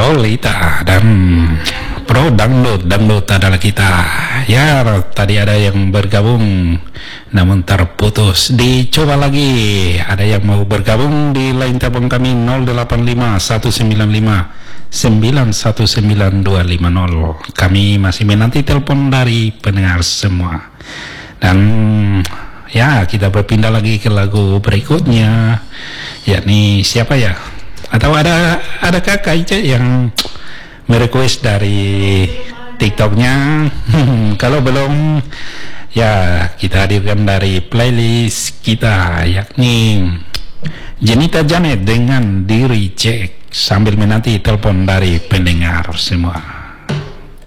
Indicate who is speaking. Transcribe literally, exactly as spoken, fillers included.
Speaker 1: Lolita dan Pro Dangdut. Dangdut adalah kita. Ya, tadi ada yang bergabung namun terputus. Dicoba lagi. Ada yang mau bergabung di line telepon kami nol delapan lima satu sembilan lima sembilan satu sembilan dua lima nol. Kami masih menanti telepon dari pendengar semua. Dan ya, kita berpindah lagi ke lagu berikutnya, yakni siapa ya? Atau ada ada kakak Ica yang merequest dari TikToknya. Kalau belum, ya kita hadirkan dari playlist kita, yakni Jenita Janet dengan Diri Cek, sambil menanti telepon dari pendengar semua.